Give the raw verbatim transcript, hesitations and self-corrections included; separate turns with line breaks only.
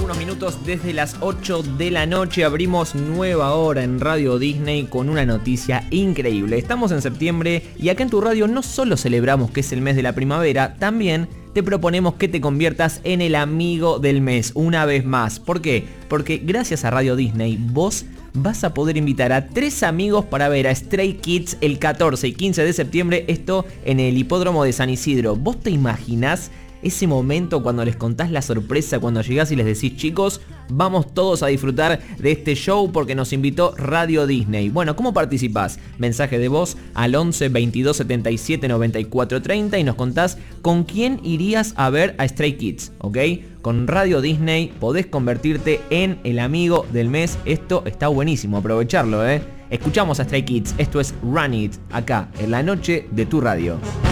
unos minutos desde las ocho de la noche. Abrimos nueva hora en Radio Disney con una noticia increíble. Estamos en septiembre y acá en tu radio no solo celebramos que es el mes de la primavera, también te proponemos que te conviertas en el amigo del mes una vez más. ¿Por qué? Porque gracias a Radio Disney vos vas a poder invitar a tres amigos para ver a Stray Kids el catorce y quince de septiembre, esto en el hipódromo de San Isidro. ¿Vos te imaginás ese momento cuando les contás la sorpresa, cuando llegás y les decís, chicos, vamos todos a disfrutar de este show porque nos invitó Radio Disney? Bueno, ¿cómo participás? Mensaje de voz al once veintidós setenta y siete noventa y cuatro treinta y nos contás con quién irías a ver a Stray Kids, ¿ok? Con Radio Disney podés convertirte en el amigo del mes. Esto está buenísimo, aprovecharlo, ¿eh? Escuchamos a Stray Kids, esto es Run It, acá en la noche de tu radio.